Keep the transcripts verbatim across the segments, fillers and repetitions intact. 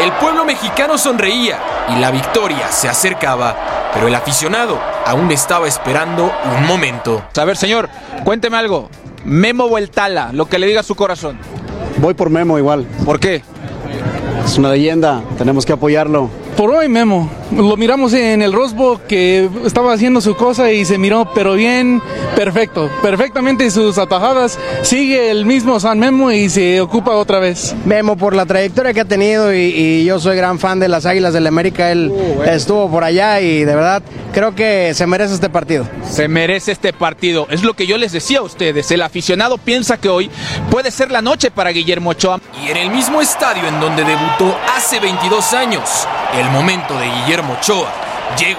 El pueblo mexicano sonreía y la victoria se acercaba, pero el aficionado aún estaba esperando un momento. A ver, señor, cuénteme algo. Memo o el Tala, lo que le diga su corazón. Voy por Memo igual. ¿Por qué? Es una leyenda, tenemos que apoyarlo. Por hoy Memo, lo miramos en el Rose Bowl que estaba haciendo su cosa y se miró pero bien, perfecto, perfectamente sus atajadas, sigue el mismo San Memo y se ocupa otra vez. Memo por la trayectoria que ha tenido y, y yo soy gran fan de las Águilas del América, él uh, bueno. estuvo por allá y de verdad creo que se merece este partido. Se merece este partido, es lo que yo les decía a ustedes, el aficionado piensa que hoy puede ser la noche para Guillermo Ochoa. Y en el mismo estadio en donde debutó hace veintidós años, el momento de Guillermo Ochoa llegó.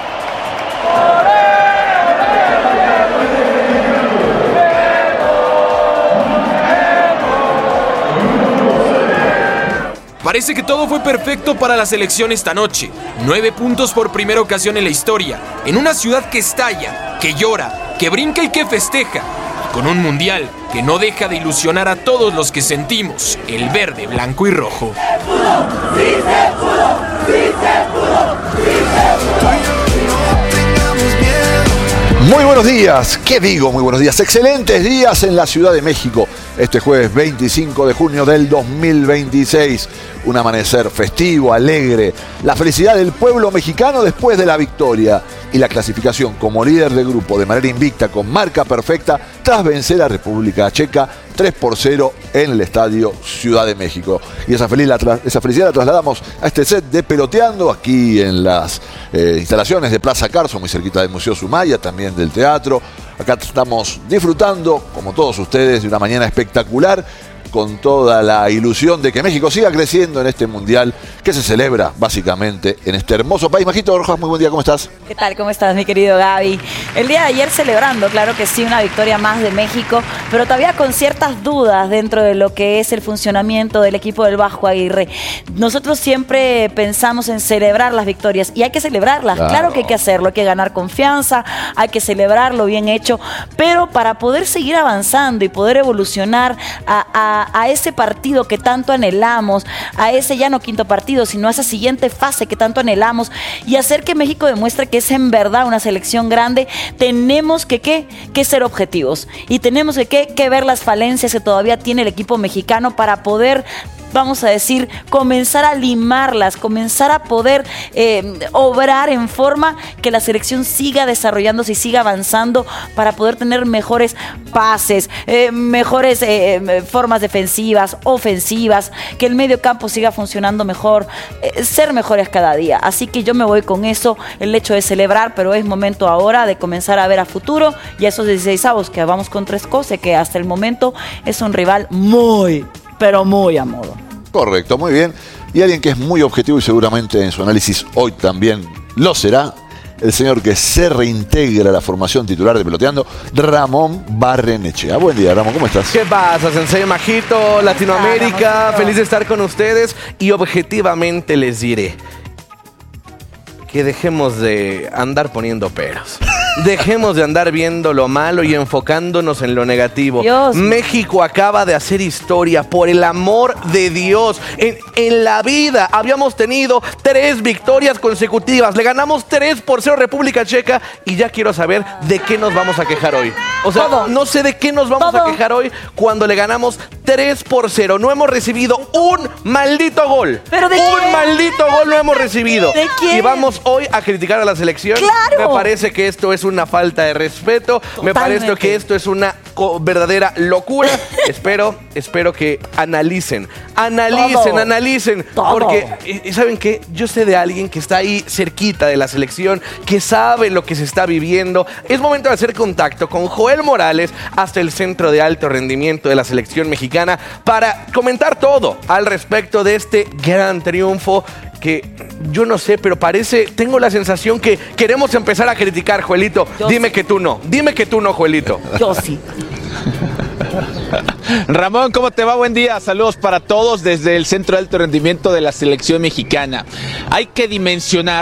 Parece que todo fue perfecto para la selección esta noche. Nueve puntos por primera ocasión en la historia, en una ciudad que estalla, que llora, que brinca y que festeja. Con un mundial que no deja de ilusionar a todos los que sentimos el verde, blanco y rojo. Muy buenos días, ¿qué digo? Muy buenos días, excelentes días en la Ciudad de México. Este jueves veinticinco de junio del dos mil veintiséis. Un amanecer festivo, alegre. La felicidad del pueblo mexicano después de la victoria. Y la clasificación como líder de grupo de manera invicta con marca perfecta tras vencer a República Checa tres por cero en el Estadio Ciudad de México. Y esa, feliz, la, esa felicidad la trasladamos a este set de Peloteando aquí en las eh, instalaciones de Plaza Carso, muy cerquita del Museo Sumaya, también del teatro. Acá estamos disfrutando, como todos ustedes, de una mañana espectacular, con toda la ilusión de que México siga creciendo en este mundial que se celebra básicamente en este hermoso país. Majito Rojas, muy buen día, ¿cómo estás? ¿Qué tal? ¿Cómo estás, mi querido Gaby? El día de ayer celebrando, claro que sí, una victoria más de México, pero todavía con ciertas dudas dentro de lo que es el funcionamiento del equipo del Vasco Aguirre. Nosotros siempre pensamos en celebrar las victorias y hay que celebrarlas, claro, claro que hay que hacerlo, hay que ganar confianza, hay que celebrarlo bien hecho, pero para poder seguir avanzando y poder evolucionar a, a a ese partido que tanto anhelamos, a ese ya no quinto partido, sino a esa siguiente fase que tanto anhelamos y hacer que México demuestre que es en verdad una selección grande, tenemos que, ¿qué? que ser objetivos y tenemos que, ¿qué? que ver las falencias que todavía tiene el equipo mexicano para poder, vamos a decir, comenzar a limarlas, comenzar a poder eh, obrar en forma que la selección siga desarrollándose y siga avanzando para poder tener mejores pases, eh, mejores eh, formas defensivas, ofensivas, que el medio campo siga funcionando mejor, eh, ser mejores cada día. Así que yo me voy con eso, el hecho de celebrar, pero es momento ahora de comenzar a ver a futuro y a esos dieciseisavos que vamos contra Escocia, que hasta el momento es un rival muy, pero muy a modo. Correcto, muy bien. Y alguien que es muy objetivo y seguramente en su análisis hoy también lo será, el señor que se reintegra a la formación titular de Peloteando, Ramón Barrenechea. Buen día, Ramón, ¿cómo estás? ¿Qué pasa, Sensei Majito? Latinoamérica, feliz de estar con ustedes y objetivamente les diré que dejemos de andar poniendo peros. Dejemos de andar viendo lo malo y enfocándonos en lo negativo. Dios. México acaba de hacer historia, por el amor de Dios. En, en la vida habíamos tenido tres victorias consecutivas. Le ganamos tres por cero a República Checa y ya quiero saber de qué nos vamos a quejar hoy. O sea, Todo. no sé de qué nos vamos Todo. a quejar hoy cuando le ganamos tres por cero. No hemos recibido un maldito gol. ¿Pero de un quién? maldito gol no hemos recibido. ¿De quién? Y vamos hoy a criticar a la selección. ¡Claro! Me parece que esto es una falta de respeto. Totalmente. Me parece que esto es una verdadera locura. espero, espero que analicen, analicen, Todo. analicen. Todo. Porque, ¿y saben qué? Yo sé de alguien que está ahí cerquita de la selección, que sabe lo que se está viviendo. Es momento de hacer contacto con Joel Morales hasta el Centro de Alto Rendimiento de la selección mexicana para comentar todo al respecto de este gran triunfo que yo no sé, pero parece, tengo la sensación que queremos empezar a criticar, Joelito. Yo Dime sí. que tú no, dime que tú no, Joelito. Yo sí. Ramón, ¿cómo te va? Buen día. Saludos para todos desde el Centro de Alto Rendimiento de la Selección Mexicana. Hay que dimensionar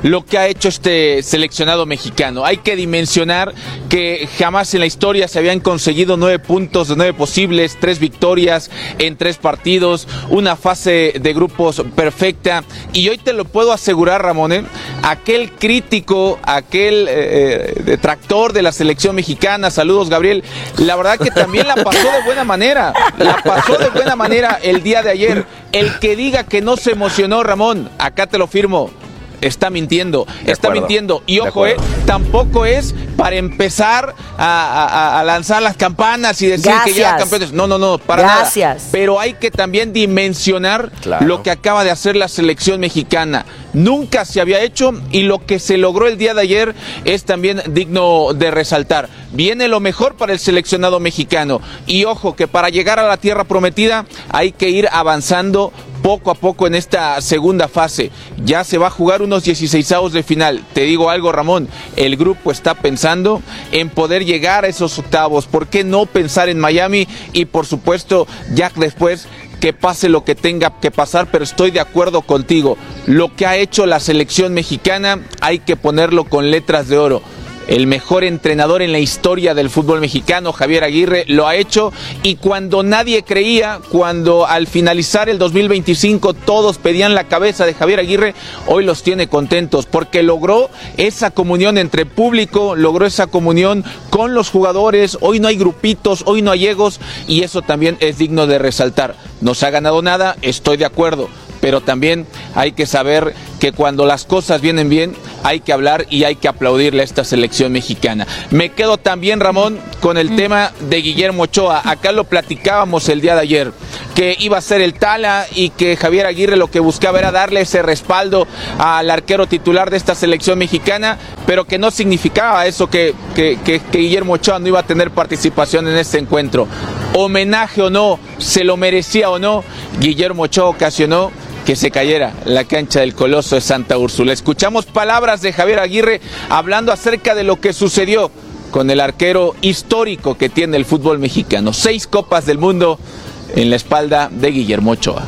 lo que ha hecho este seleccionado mexicano. Hay que dimensionar que jamás en la historia se habían conseguido nueve puntos de nueve posibles, tres victorias en tres partidos, una fase de grupos perfecta. Y hoy te lo puedo asegurar, Ramón, ¿eh? aquel crítico, aquel eh, detractor de la selección mexicana, saludos Gabriel, la verdad que también la pasó de buena manera, la pasó de buena manera el día de ayer. El que diga que no se emocionó, Ramón, acá te lo firmo, está mintiendo, De está acuerdo. mintiendo. Y ojo, eh, tampoco es para empezar a, a, a lanzar las campanas y decir Gracias. que ya campeones. No, no, no, para Gracias. nada. Pero hay que también dimensionar Claro. lo que acaba de hacer la selección mexicana. Nunca se había hecho y lo que se logró el día de ayer es también digno de resaltar. Viene lo mejor para el seleccionado mexicano. Y ojo, que para llegar a la tierra prometida hay que ir avanzando poco a poco en esta segunda fase. Ya se va a jugar unos dieciseisavos de final. Te digo algo, Ramón, el grupo está pensando en poder llegar a esos octavos. ¿Por qué no pensar en Miami? Y por supuesto, ya después que pase lo que tenga que pasar, pero estoy de acuerdo contigo. Lo que ha hecho la selección mexicana hay que ponerlo con letras de oro. El mejor entrenador en la historia del fútbol mexicano, Javier Aguirre, lo ha hecho, y cuando nadie creía, cuando al finalizar el dos mil veinticinco todos pedían la cabeza de Javier Aguirre, hoy los tiene contentos porque logró esa comunión entre público, logró esa comunión con los jugadores. Hoy no hay grupitos, hoy no hay egos, y eso también es digno de resaltar. No se ha ganado nada, estoy de acuerdo, pero también hay que saber que cuando las cosas vienen bien hay que hablar y hay que aplaudirle a esta selección mexicana. Me quedo también, Ramón, con el mm. tema de Guillermo Ochoa. Acá lo platicábamos el día de ayer, que iba a ser el Tala y que Javier Aguirre lo que buscaba era darle ese respaldo al arquero titular de esta selección mexicana, pero que no significaba eso que, que, que, que Guillermo Ochoa no iba a tener participación en este encuentro. Homenaje o no, se lo merecía o no, Guillermo Ochoa ocasionó que se cayera la cancha del Coloso de Santa Úrsula. Escuchamos palabras de Javier Aguirre hablando acerca de lo que sucedió con el arquero histórico que tiene el fútbol mexicano. Seis copas del mundo en la espalda de Guillermo Ochoa.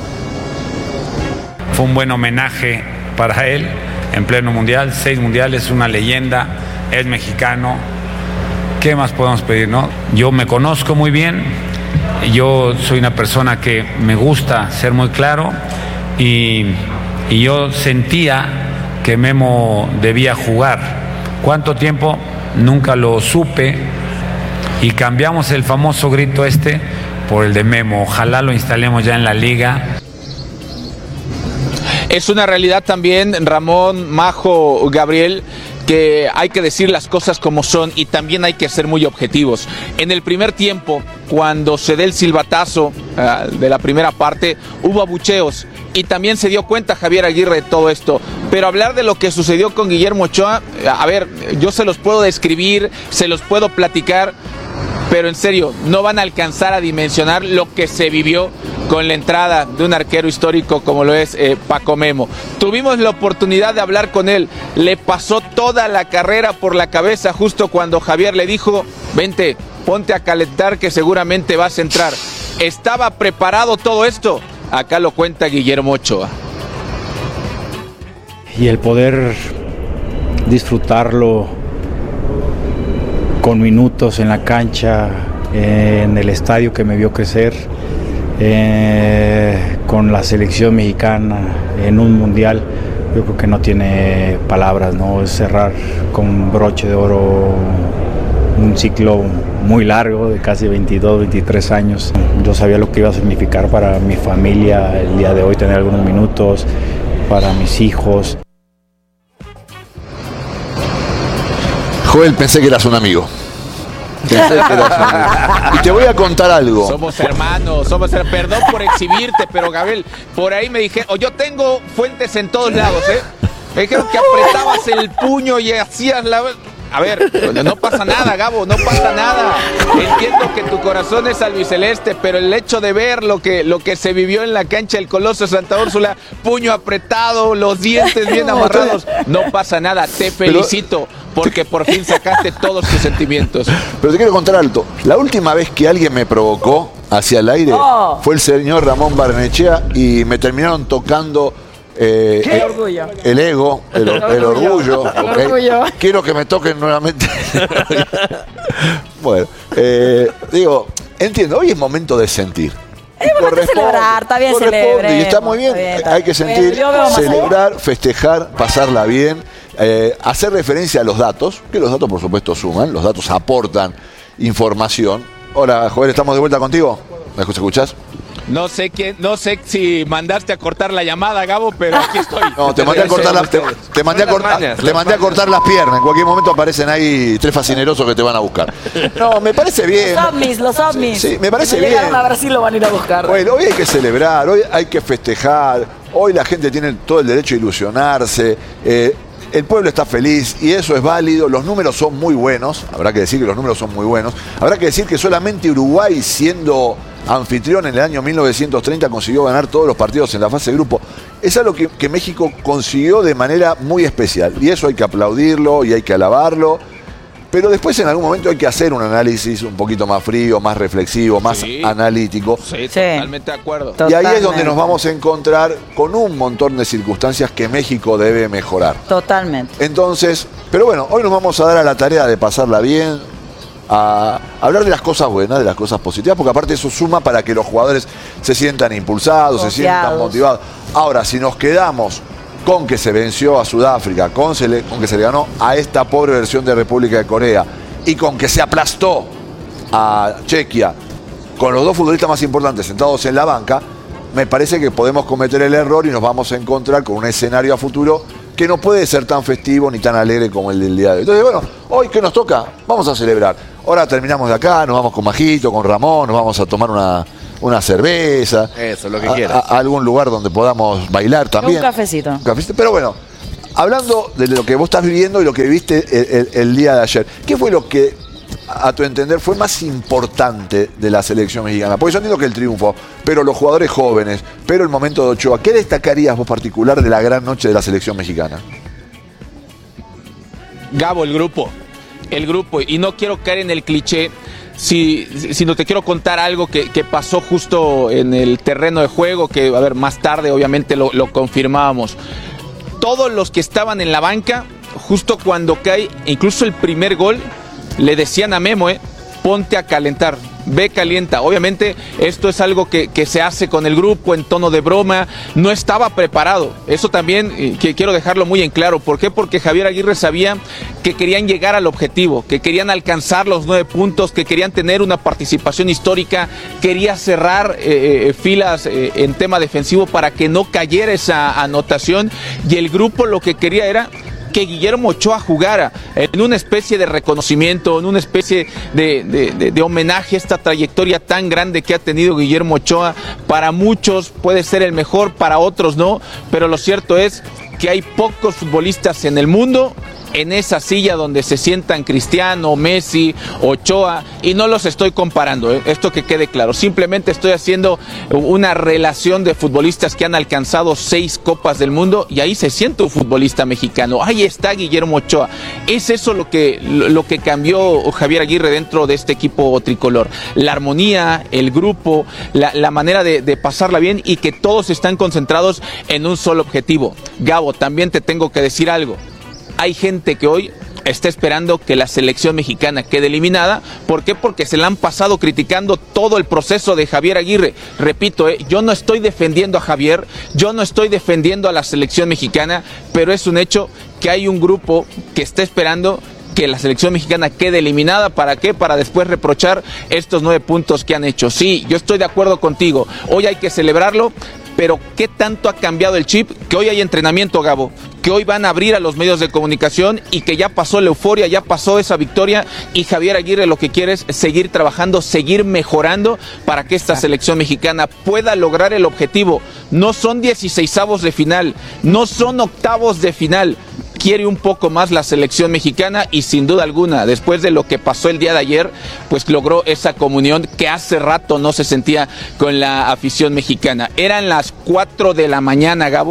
Fue un buen homenaje para él en pleno mundial, seis mundiales, una leyenda, es mexicano. ¿Qué más podemos pedir, no? Yo me conozco muy bien, yo soy una persona que me gusta ser muy claro, y, y yo sentía que Memo debía jugar. ¿Cuánto tiempo? Nunca lo supe, y cambiamos el famoso grito este por el de Memo. Ojalá lo instalemos ya en la liga. Es una realidad también, Ramón, Majo, Gabriel, que hay que decir las cosas como son y también hay que ser muy objetivos. En el primer tiempo, cuando se dé el silbatazo uh, de la primera parte, hubo abucheos y también se dio cuenta Javier Aguirre de todo esto. Pero hablar de lo que sucedió con Guillermo Ochoa, a ver, yo se los puedo describir, se los puedo platicar, pero en serio, no van a alcanzar a dimensionar lo que se vivió con la entrada de un arquero histórico como lo es eh, Paco Memo. Tuvimos la oportunidad de hablar con él, le pasó toda la carrera por la cabeza justo cuando Javier le dijo, vente, ponte a calentar que seguramente vas a entrar. ¿Estaba preparado todo esto? Acá lo cuenta Guillermo Ochoa. Y el poder disfrutarlo con minutos en la cancha, en el estadio que me vio crecer, eh, con la selección mexicana en un mundial, yo creo que no tiene palabras, ¿no? Es cerrar con broche de oro un ciclo muy largo de casi veintidós, veintitrés años. Yo sabía lo que iba a significar para mi familia el día de hoy tener algunos minutos, para mis hijos. Joel, pensé que eras un amigo. Pensé que eras un amigo. Y te voy a contar algo. Somos hermanos, somos hermanos. Perdón por exhibirte, pero Gabriel, por ahí me dije, o yo tengo fuentes en todos lados, ¿eh? Me dijeron que apretabas el puño y hacías la... A ver, no pasa nada, Gabo, no pasa nada. Entiendo que tu corazón es albiceleste, pero el hecho de ver lo que, lo que se vivió en la cancha del Coloso de Santa Úrsula, puño apretado, los dientes bien amarrados, no pasa nada. Te felicito porque por fin sacaste todos tus sentimientos. Pero te quiero contar alto. La última vez que alguien me provocó hacia el aire oh. fue el señor Ramón Barnechea y me terminaron tocando Eh, el orgullo. El ego, el, el, el orgullo. El Okay. orgullo. Quiero que me toquen nuevamente. Bueno, eh, digo, entiendo, hoy es momento de sentir. Es momento de celebrar, está bien corresponde, y está muy bien, está bien, está hay que bien. sentir, Yo veo más celebrar, festejar, pasarla bien, eh, hacer referencia a los datos, que los datos por supuesto suman, los datos aportan información. Hola, Joel, ¿estamos de vuelta contigo? ¿Me escuchás? No sé quién, no sé si mandaste a cortar la llamada, Gabo, pero aquí estoy. No, te mandé a cortar las, te, te mandé a cortar, te mandé a cortar las piernas. En cualquier momento aparecen ahí tres fascinerosos que te van a buscar. No, me parece bien. Los ovnis, los ovnis. Sí, me parece Si bien. llegaron a Brasil lo van a ir a buscar. Bueno, hoy hay que celebrar, hoy hay que festejar, hoy la gente tiene todo el derecho a ilusionarse. Eh, El pueblo está feliz y eso es válido, los números son muy buenos, habrá que decir que los números son muy buenos, habrá que decir que solamente Uruguay, siendo anfitrión en el año mil novecientos treinta, consiguió ganar todos los partidos en la fase de grupo. Es algo que, que México consiguió de manera muy especial y eso hay que aplaudirlo y hay que alabarlo. Pero después en algún momento hay que hacer un análisis un poquito más frío, más reflexivo, más Sí. analítico. Sí, totalmente de acuerdo. Y ahí es donde nos vamos a encontrar con un montón de circunstancias que México debe mejorar. Totalmente. Entonces, pero bueno, hoy nos vamos a dar a la tarea de pasarla bien, a hablar de las cosas buenas, de las cosas positivas, porque aparte eso suma para que los jugadores se sientan impulsados, se sientan Confiados. motivados. Ahora, si nos quedamos con que se venció a Sudáfrica, con, se le- con que se le ganó a esta pobre versión de República de Corea y con que se aplastó a Chequia, con los dos futbolistas más importantes sentados en la banca, me parece que podemos cometer el error y nos vamos a encontrar con un escenario a futuro que no puede ser tan festivo ni tan alegre como el del día de hoy. Entonces, bueno, hoy que nos toca, vamos a celebrar. Ahora terminamos de acá, nos vamos con Majito, con Ramón, nos vamos a tomar una, una cerveza. Eso, lo que a, quieras. a- a algún lugar donde podamos bailar también. Un cafecito. Un cafecito. Pero bueno, hablando de lo que vos estás viviendo y lo que viviste el, el- el día de ayer, ¿qué fue lo que, a tu entender, fue más importante de la selección mexicana? Porque yo entiendo que el triunfo, pero los jugadores jóvenes, pero el momento de Ochoa, ¿qué destacarías vos particular de la gran noche de la selección mexicana? Gabo, el grupo. El grupo. Y no quiero caer en el cliché, si, sino te quiero contar algo que, que pasó justo en el terreno de juego, que, a ver, más tarde obviamente lo, lo confirmábamos. Todos los que estaban en la banca, justo cuando cae, incluso el primer gol, le decían a Memo, eh, ponte a calentar, ve calienta. Obviamente esto es algo que, que se hace con el grupo en tono de broma, no estaba preparado. Eso también eh, que quiero dejarlo muy en claro. ¿Por qué? Porque Javier Aguirre sabía que querían llegar al objetivo, que querían alcanzar los nueve puntos, que querían tener una participación histórica, quería cerrar eh, eh, filas eh, en tema defensivo para que no cayera esa anotación, y el grupo lo que quería era que Guillermo Ochoa jugara en una especie de reconocimiento, en una especie de, de, de, de homenaje a esta trayectoria tan grande que ha tenido Guillermo Ochoa. Para muchos puede ser el mejor, para otros no, pero lo cierto es que hay pocos futbolistas en el mundo en esa silla donde se sientan Cristiano, Messi, Ochoa, y no los estoy comparando, ¿eh? Esto que quede claro, simplemente estoy haciendo una relación de futbolistas que han alcanzado seis copas del mundo, y ahí se siente un futbolista mexicano, ahí está Guillermo Ochoa. Es eso lo que, lo que cambió Javier Aguirre dentro de este equipo tricolor, la armonía, el grupo, la, la manera de, de pasarla bien, y que todos están concentrados en un solo objetivo. Gabo, también te tengo que decir algo. Hay gente que hoy está esperando que la selección mexicana quede eliminada. ¿Por qué? Porque se la han pasado criticando todo el proceso de Javier Aguirre. Repito, eh, yo no estoy defendiendo a Javier, yo no estoy defendiendo a la selección mexicana, pero es un hecho que hay un grupo que está esperando que la selección mexicana quede eliminada. ¿Para qué? Para después reprochar estos nueve puntos que han hecho. Sí, yo estoy de acuerdo contigo. Hoy hay que celebrarlo, pero ¿qué tanto ha cambiado el chip? Que hoy hay entrenamiento, Gabo, que hoy van a abrir a los medios de comunicación y que ya pasó la euforia, ya pasó esa victoria, y Javier Aguirre lo que quiere es seguir trabajando, seguir mejorando para que esta selección mexicana pueda lograr el objetivo. No son dieciseisavos de final, no son octavos de final. Quiere un poco más la selección mexicana, y sin duda alguna, después de lo que pasó el día de ayer, pues logró esa comunión que hace rato no se sentía con la afición mexicana. Eran las cuatro de la mañana, Gabo,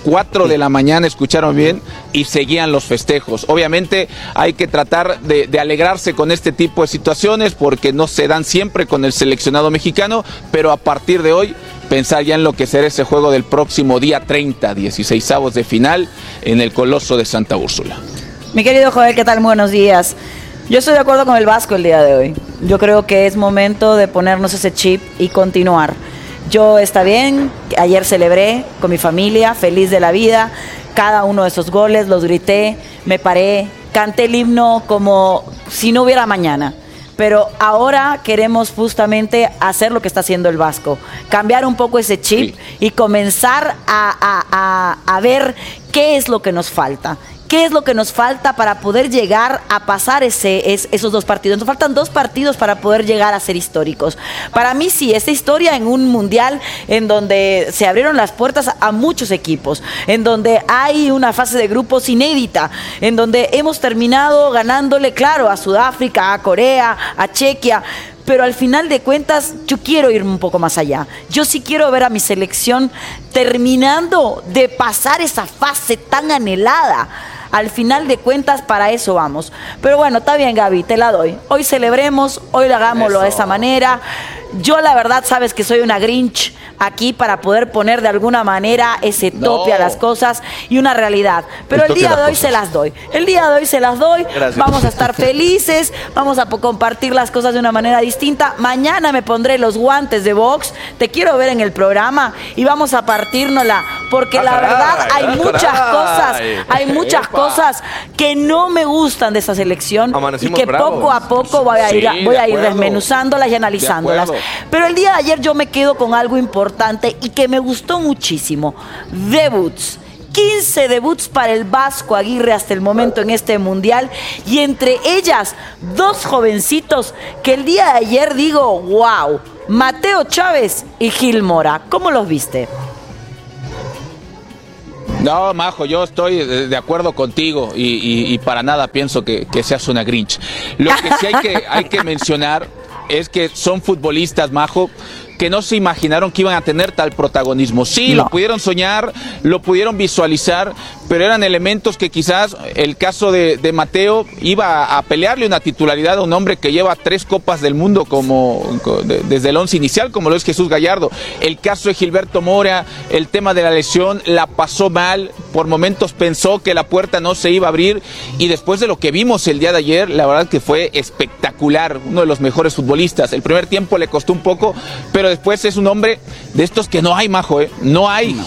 cuatro de la mañana, escucharon bien, y seguían los festejos. Obviamente hay que tratar de, de alegrarse con este tipo de situaciones porque no se dan siempre con el seleccionado mexicano, pero a partir de hoy pensar ya en lo que será ese juego del próximo día treinta, dieciseisavos de final en el Coloso de Santa Úrsula. Mi querido Joel, ¿qué tal? Buenos días. Yo estoy de acuerdo con el Vasco el día de hoy. Yo creo que es momento de ponernos ese chip y continuar. Yo está bien, ayer celebré con mi familia, feliz de la vida, cada uno de esos goles, los grité, me paré, canté el himno como si no hubiera mañana. Pero ahora queremos justamente hacer lo que está haciendo el Vasco, cambiar un poco ese chip sí. y comenzar a, a, a, a ver qué es lo que nos falta. ¿Qué es lo que nos falta para poder llegar a pasar ese, es, esos dos partidos? Nos faltan dos partidos para poder llegar a ser históricos. Para mí sí, esta historia en un mundial en donde se abrieron las puertas a muchos equipos, en donde hay una fase de grupos inédita, en donde hemos terminado ganándole, claro, a Sudáfrica, a Corea, a Chequia, pero al final de cuentas yo quiero ir un poco más allá. Yo sí quiero ver a mi selección terminando de pasar esa fase tan anhelada. Al final de cuentas, para eso vamos. Pero bueno, está bien, Gaby, te la doy. Hoy celebremos, hoy hagámoslo de esa manera. Yo la verdad, sabes que soy una Grinch aquí para poder poner de alguna manera ese tope no. a las cosas y una realidad. Pero el, el día de hoy cosas. se las doy. El día de hoy se las doy. Gracias. Vamos a estar felices, vamos a compartir las cosas de una manera distinta. Mañana me pondré los guantes de box. Te quiero ver en el programa y vamos a partírnosla. Porque ah, la caray, verdad hay ah, muchas caray. cosas, hay muchas Epa. cosas que no me gustan de esa selección y que bravos. poco a poco voy a ir, sí, voy a ir desmenuzándolas y analizándolas. Pero el día de ayer yo me quedo con algo importante y que me gustó muchísimo. Debuts. quince debuts para el Vasco Aguirre hasta el momento en este mundial. Y entre ellas, dos jovencitos que el día de ayer digo, wow. Mateo Chávez y Gil Mora. ¿Cómo los viste? No, Majo, yo estoy de acuerdo contigo y, y, y para nada pienso que, que seas una Grinch. Lo que sí hay que, hay que mencionar es que son futbolistas, Majo, que no se imaginaron que iban a tener tal protagonismo. Sí, no. lo pudieron soñar, lo pudieron visualizar, pero eran elementos que quizás el caso de, de Mateo iba a pelearle una titularidad a un hombre que lleva tres copas del mundo como de, desde el once inicial, como lo es Jesús Gallardo. El caso de Gilberto Mora, el tema de la lesión, la pasó mal, por momentos pensó que la puerta no se iba a abrir y después de lo que vimos el día de ayer, la verdad que fue espectacular, uno de los mejores futbolistas. El primer tiempo le costó un poco, pero después es un hombre de estos que no hay, Majo, ¿eh? No hay.